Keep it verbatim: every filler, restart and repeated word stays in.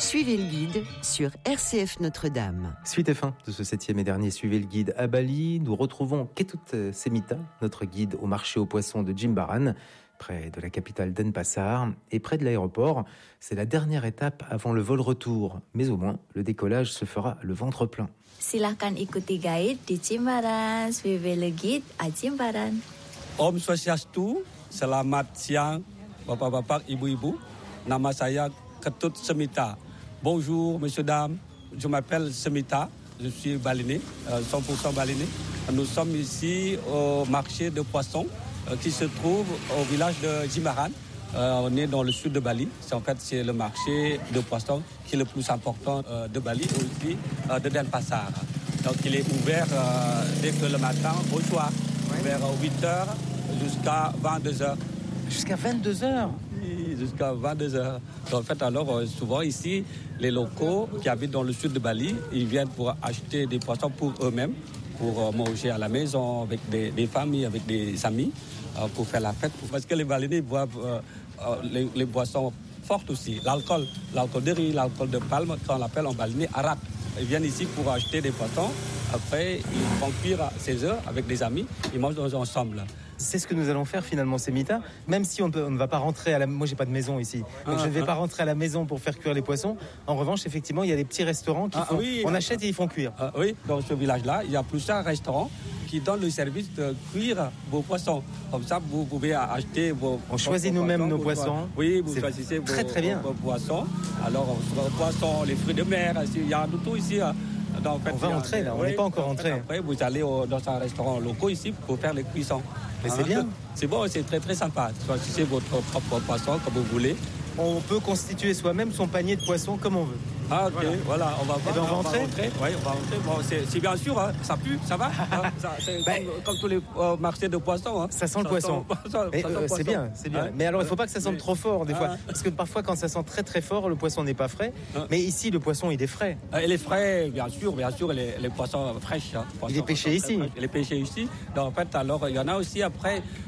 Suivez le guide sur R C F Notre-Dame. Suite et fin de ce septième et dernier Suivez le guide à Bali. Nous retrouvons Ketut Semita, notre guide au marché aux poissons de Jimbaran, près de la capitale Denpasar et près de l'aéroport. C'est la dernière étape avant le vol retour. Mais au moins, le décollage se fera le ventre plein. Silakan ikuti guide di Jimbaran. Suivez le guide à Jimbaran. Om Swastiastu, selamat siang, bapak-bapak, ibu-ibu. Nama saya Ketut Semita. Bonjour, messieurs, dames. Je m'appelle Semita. Je suis balinais, cent pour cent balinais. Nous sommes ici au marché de poissons euh, qui se trouve au village de Jimbaran. Euh, on est dans le sud de Bali. C'est, en fait, c'est le marché de poissons qui est le plus important euh, de Bali, aussi euh, de Denpasar. Donc, il est ouvert euh, dès que le matin au soir, ouais. Vers huit heures jusqu'à vingt-deux heures. Jusqu'à vingt-deux heures? Oui, jusqu'à vingt-deux heures. En fait, alors, souvent ici, les locaux qui habitent dans le sud de Bali, ils viennent pour acheter des poissons pour eux-mêmes, pour manger à la maison, avec des, des familles, avec des amis, euh, pour faire la fête. Parce que les Balinais boivent euh, euh, les, les boissons fortes aussi. L'alcool, l'alcool de riz, l'alcool de palme, qu'on appelle en balinais arak. Ils viennent ici pour acheter des poissons. Après, ils font cuire à seize heures avec des amis. Ils mangent ensemble. C'est ce que nous allons faire finalement, Semita. Même si on, peut, on ne va pas rentrer à la... Moi, j'ai pas de maison ici. Donc, ah, je ne vais ah. pas rentrer à la maison pour faire cuire les poissons. En revanche, effectivement, il y a des petits restaurants qui ah, font... Oui, on achète et ils font cuire. Ah, oui, dans ce village-là, il y a plusieurs restaurants qui donnent le service de cuire vos poissons. Comme ça, vous pouvez acheter vos... On choisit nous-mêmes nos poissons. Oui, vous choisissez vos, très, très bien. vos, vos poissons. Alors, vos poissons, les fruits de mer, il y a de tout ici. Donc, en fait, on va entrer là, on n'est oui, pas encore entré. Après, vous allez au, dans un restaurant local ici pour faire les cuissons. Mais c'est bien. C'est bon, c'est très très sympa. Choisissez votre propre poisson comme vous voulez. On peut constituer soi-même son panier de poissons comme on veut. Ah ok, voilà, voilà on va voir. Et ben on va on entrer. Va rentrer. Oui, on va rentrer. Bon, c'est, c'est bien sûr, hein, ça pue, ça va. Hein, ça, c'est ben, comme, comme tous les euh, marchés de poissons. Hein. Ça sent le ça poisson. Sent, ça, Mais, ça euh, sent c'est bien, c'est bien. Hein? Mais alors il ne faut pas que ça sente oui. trop fort des fois, ah. parce que parfois quand ça sent très très fort, le poisson n'est pas frais. Ah. Mais ici le poisson il est frais. Il est frais, bien sûr, bien sûr, les, les poissons fraîches. Hein, il est pêché ici. Il est pêché ici. Donc en fait, alors il y en a aussi après